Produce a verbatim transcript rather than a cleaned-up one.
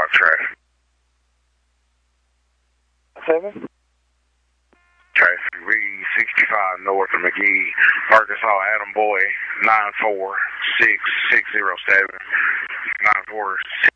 o'clock traffic. Seven? Traffic V sixty-five north of McGee, Arkansas, Adam Boy, nine four six six zero seven, nine four six